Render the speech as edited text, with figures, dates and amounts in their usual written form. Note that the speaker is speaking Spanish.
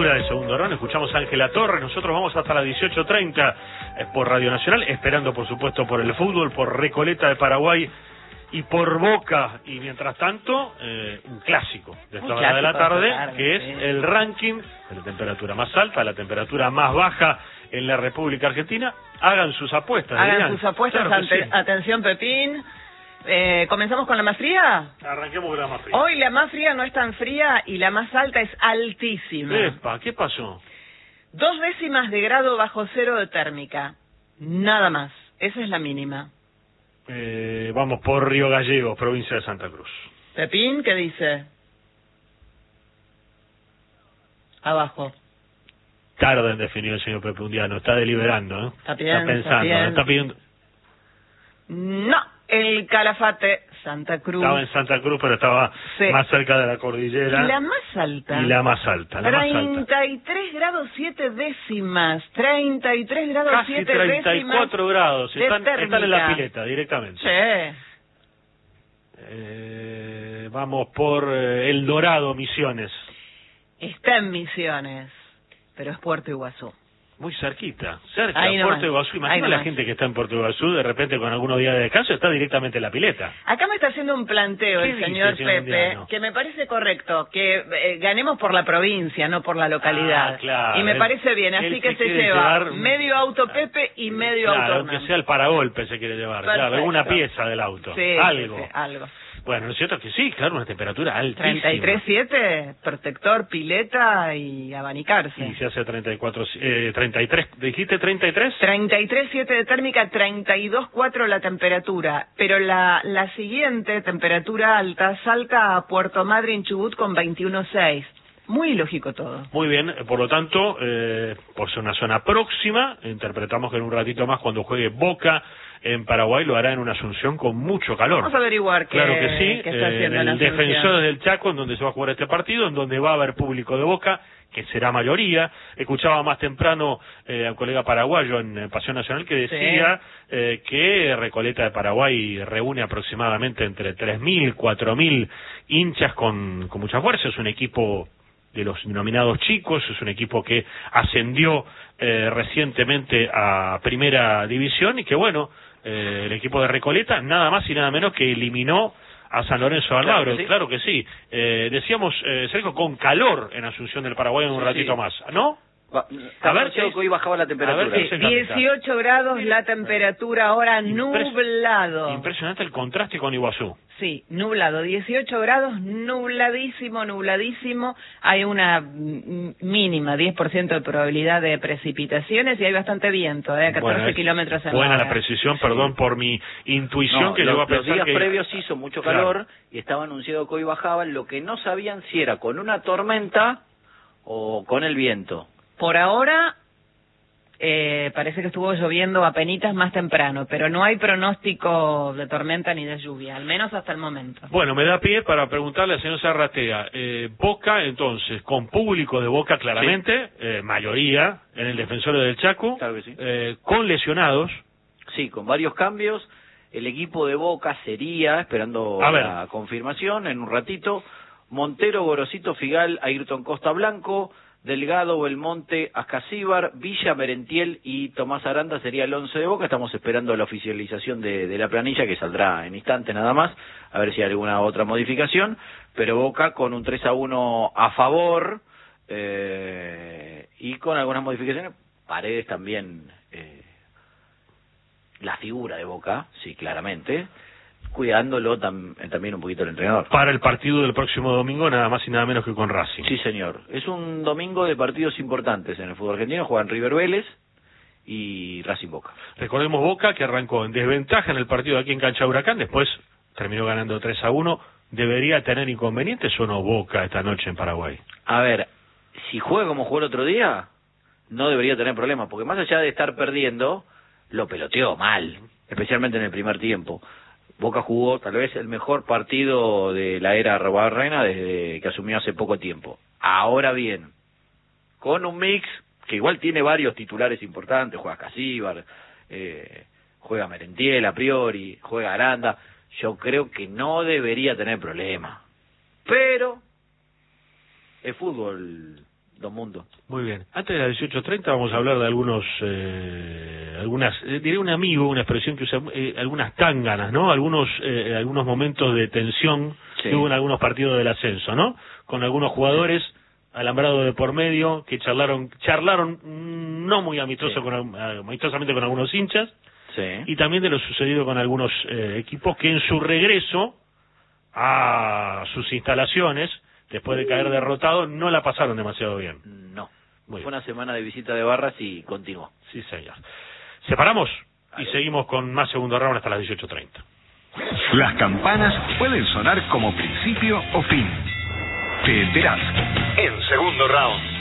apertura del segundo round. Escuchamos a Ángela Torres. Nosotros vamos hasta las 18:30 por Radio Nacional, esperando por supuesto por el fútbol, por Recoleta de Paraguay y por Boca. Y mientras tanto, un clásico de esta hora de la tarde, que es el ranking de la temperatura más alta, la temperatura más baja en la República Argentina. Hagan sus apuestas. Hagan sus apuestas. Claro sí. Atención, Pepín. ¿Comenzamos con la más fría? Arranquemos con la más fría. Hoy la más fría no es tan fría y la más alta es altísima. Epa, ¿qué pasó? 2 décimas de grado bajo cero de térmica. Nada más. Esa es la mínima. Vamos por Río Gallegos, provincia de Santa Cruz. Pepín, ¿qué dice? Abajo. Tarda en definir el señor Pepe Undiano. Está deliberando, ¿eh? Está pensando, está pidiendo... No. El Calafate, Santa Cruz. Estaba en Santa Cruz, pero estaba más cerca de la cordillera. ¿Y la más alta? Y la más alta, 33 grados 7 décimas. 33 grados casi 7 34 décimas grados. Están en la pileta, directamente. Sí. Vamos por El Dorado, Misiones. Está en Misiones, pero es Puerto Iguazú. Muy cerquita, cerca de Puerto Iguazú. Imagina la gente que está en Puerto Iguazú, de repente con algunos días de descanso, está directamente en la pileta. Acá me está haciendo un planteo el señor Pepe, que me parece correcto, que ganemos por la provincia, no por la localidad. Claro, y me parece bien, así que se lleva medio auto Pepe y medio auto Hernán. Aunque sea el paragolpe se quiere llevar, claro, alguna pieza del auto, algo. Sí, algo. Bueno, ¿no es cierto que sí? Claro, una temperatura altísima. 33,7, protector, pileta y abanicarse. Y se hace 33, ¿dijiste 33? 33,7 de térmica, 32,4 la temperatura. Pero la siguiente temperatura alta salta a Puerto Madryn, Chubut con 21,6. Muy lógico todo. Muy bien, por lo tanto, por ser una zona próxima, interpretamos que en un ratito más cuando juegue Boca en Paraguay lo hará en una Asunción con mucho calor. Vamos a averiguar qué, claro que sí, qué está haciendo en el Defensores del Chaco, en donde se va a jugar este partido, en donde va a haber público de Boca, que será mayoría. Escuchaba más temprano al colega paraguayo en Pasión Nacional que decía que Recoleta de Paraguay reúne aproximadamente entre 3.000, 4.000 hinchas con mucha fuerza. Es un equipo de los denominados chicos, es un equipo que ascendió recientemente a Primera División y que bueno, el equipo de Recoleta nada más y nada menos que eliminó a San Lorenzo de Almagro. Claro que sí. Decíamos, Sergio, con calor en Asunción del Paraguay en un ratito más, ¿no? A ver, que hoy bajaba la temperatura. 18 grados la temperatura ahora, nublado. Impresionante el contraste con Iguazú. Sí, nublado, 18 grados, nubladísimo, nubladísimo. Hay una mínima, 10% de probabilidad de precipitaciones y hay bastante viento, 14 kilómetros en hora. Buena la precisión, perdón por mi intuición que llegó a pensar que... Los días previos hizo mucho calor y estaba anunciado que hoy bajaba, lo que no sabían si era con una tormenta o con el viento. Por ahora parece que estuvo lloviendo apenitas más temprano, pero no hay pronóstico de tormenta ni de lluvia, al menos hasta el momento. Bueno, me da pie para preguntarle al señor Zarratea. Boca, entonces, con público de Boca claramente, mayoría en el Defensor del Chaco, claro que sí. Con lesionados. Sí, con varios cambios. El equipo de Boca sería, esperando la confirmación en un ratito, Montero, Gorosito, Figal, Ayrton Costa Blanco, Delgado, Belmonte, Ascasíbar, Villa, Merentiel y Tomás Aranda sería el 11 de Boca. Estamos esperando la oficialización de la planilla que saldrá en instantes nada más, a ver si hay alguna otra modificación, pero Boca con un 3-1 a favor y con algunas modificaciones. Paredes también, la figura de Boca, sí, claramente, cuidándolo también un poquito el entrenador. Para el partido del próximo domingo, nada más y nada menos que con Racing. Sí, señor. Es un domingo de partidos importantes en el fútbol argentino. Juegan River Vélez y Racing Boca. Recordemos Boca, que arrancó en desventaja en el partido aquí en Cancha Huracán, después terminó ganando 3-1. ¿Debería tener inconvenientes o no Boca esta noche en Paraguay? A ver, si juega como jugó el otro día, no debería tener problemas, porque más allá de estar perdiendo, lo peloteó mal, especialmente en el primer tiempo. Boca jugó tal vez el mejor partido de la era Arrobarrena desde que asumió hace poco tiempo. Ahora bien, con un mix que igual tiene varios titulares importantes, juega Casíbar, juega Merentiel a priori, juega Aranda, yo creo que no debería tener problema. Pero es fútbol, dos mundos. Muy bien. Antes de las 18:30 vamos a hablar de diré un amigo, una expresión que usa, algunas tánganas, ¿no? Algunos momentos de tensión que hubo en algunos partidos del ascenso, ¿no? Con algunos jugadores alambrado de por medio que charlaron no muy amistosamente con algunos hinchas, y también de lo sucedido con algunos equipos que en su regreso a sus instalaciones, después de caer derrotado, no la pasaron demasiado bien. No. Fue una semana de visita de barras y continuó. Sí, señor. Separamos y seguimos con más segundo round hasta las 18:30. Las campanas pueden sonar como principio o fin. Te enterás en segundo round.